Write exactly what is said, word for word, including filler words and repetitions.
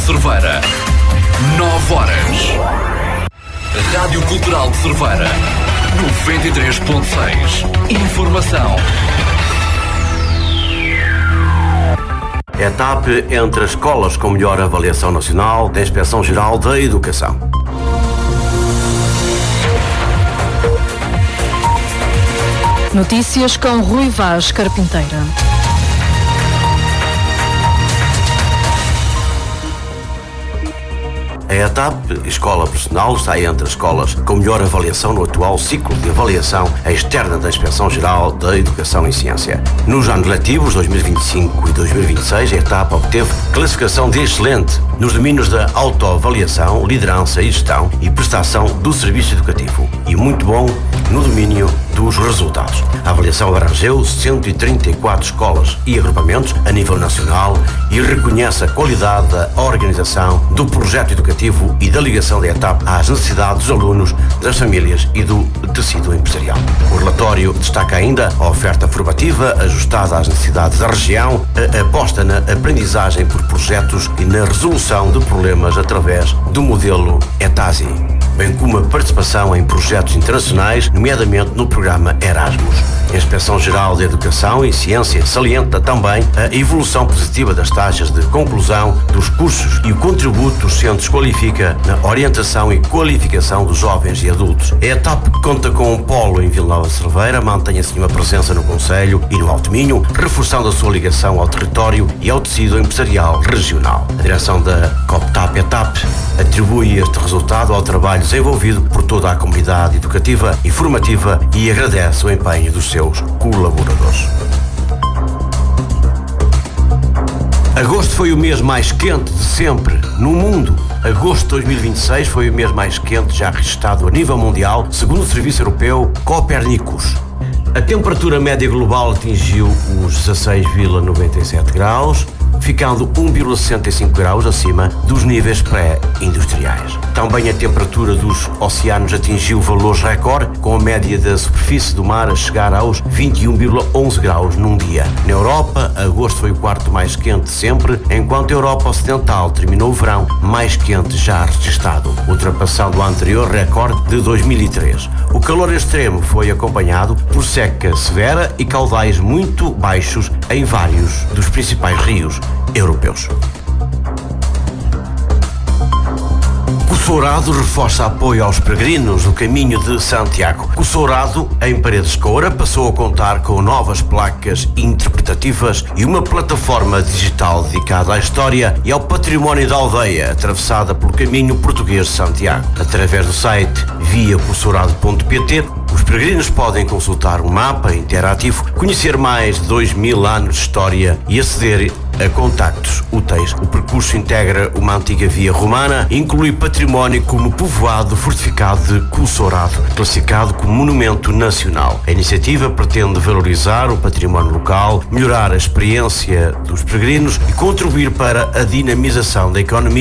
Cerveira. nove horas. Rádio Cultural de Cerveira. noventa e três ponto seis. Informação. Etapa entre as escolas com melhor avaliação nacional da Inspeção-Geral da Educação. Notícias com Rui Vaz Carpinteira. A ETAP, Escola Profissional, está entre as escolas com melhor avaliação no atual ciclo de avaliação externa da Inspeção-Geral da Educação e Ciência. Nos anos letivos dois mil e vinte e cinco e dois mil e vinte e seis, a ETAP obteve classificação de excelente nos domínios da autoavaliação, liderança e gestão e prestação do serviço educativo, e muito bom no domínio dos resultados. A avaliação abrangeu cento e trinta e quatro escolas e agrupamentos a nível nacional e reconhece a qualidade da organização do projeto educativo e da ligação da ETAP às necessidades dos alunos, das famílias e do tecido empresarial. O relatório destaca ainda a oferta formativa ajustada às necessidades da região, a aposta na aprendizagem por projetos e na resolução de problemas através do modelo ETASI, bem como a participação em projetos internacionais, nomeadamente no programa Erasmus. A Inspeção-Geral da Educação e Ciência salienta também a evolução positiva das taxas de conclusão dos cursos e o contributo dos centros qualifica na orientação e qualificação dos jovens e adultos. A ETAP conta com um polo em Vila Nova de Cerveira, mantém assim uma presença no Conselho e no Alto Minho, reforçando a sua ligação ao território e ao tecido empresarial regional. A direção da COPTAP ETAP atribui este resultado ao trabalho desenvolvido por toda a comunidade educativa e formativa e agradece o empenho dos seus colaboradores. Agosto foi o mês mais quente de sempre no mundo. Agosto de dois mil e vinte e seis foi o mês mais quente já registrado a nível mundial, segundo o Serviço Europeu Copernicus. A temperatura média global atingiu os dezasseis vírgula noventa e sete graus, ficando um vírgula sessenta e cinco graus acima dos níveis pré-industriais. Também a temperatura dos oceanos atingiu valores recorde, com a média da superfície do mar a chegar aos vinte e um vírgula onze graus num dia. Na Europa, agosto foi o quarto mais quente de sempre, enquanto a Europa Ocidental terminou o verão mais quente já registado, ultrapassando o anterior recorde de dois mil e três. O calor extremo foi acompanhado por seca severa e caudais muito baixos em vários dos principais rios europeus. O Sourado reforça apoio aos peregrinos no caminho de Santiago. O Sourado, em Paredes de Coura, passou a contar com novas placas interpretativas e uma plataforma digital dedicada à história e ao património da aldeia, atravessada pelo caminho português de Santiago. Através do site via cosourado ponto pt, os peregrinos podem consultar um mapa interativo, conhecer mais de dois mil anos de história e aceder a contactos úteis. O percurso integra uma antiga via romana e inclui património como povoado fortificado de Cosourado, classificado como monumento nacional. A iniciativa pretende valorizar o património local, melhorar a experiência dos peregrinos e contribuir para a dinamização da economia